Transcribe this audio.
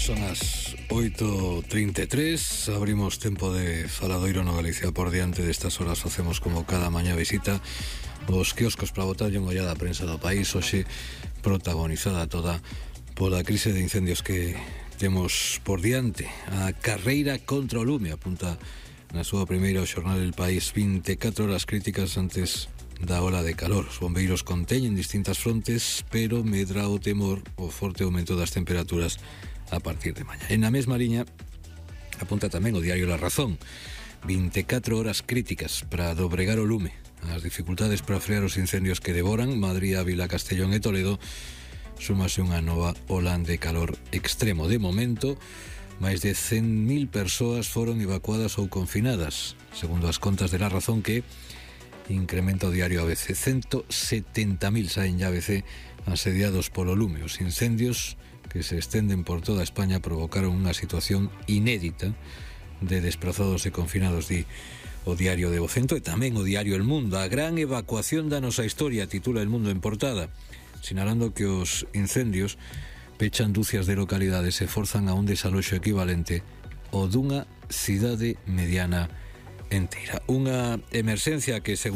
Son as 8:33, abrimos tempo de faladoiro no Galicia por diante. Destas horas facemos como cada mañá visita os quioscos para botarlle unha ollada a prensa do país, hoxe protagonizada toda pola crise de incendios que temos por diante. A carreira contra o lume apunta na súa primeira o xornal El País, 24 horas críticas antes da ola de calor. Os bombeiros conteñen distintas frontes, pero medra o temor o forte aumento das temperaturas a partir de mañá. En a mesma liña apunta tamén o diario La Razón, 24 horas críticas para dobregar o lume. As dificultades para frear os incendios que devoran Madrid, Ávila, Castellón e Toledo, súmase unha nova ola de calor extremo. De momento, máis de 100.000 persoas foron evacuadas ou confinadas, segundo as contas de La Razón, que incrementa o diario ABC. 170.000 saen ya ABC asediados polo lume. Os incendios que se estenden por toda España provocaron unha situación inédita de desplazados e confinados, di o diario de Vocento, e tamén o diario El Mundo. A gran evacuación da nosa historia, titula El Mundo en portada, sinalando que os incendios pechan dúcias de localidades e forzan a un desaloxo equivalente ao dunha cidade mediana enteira. Unha emerxencia que, según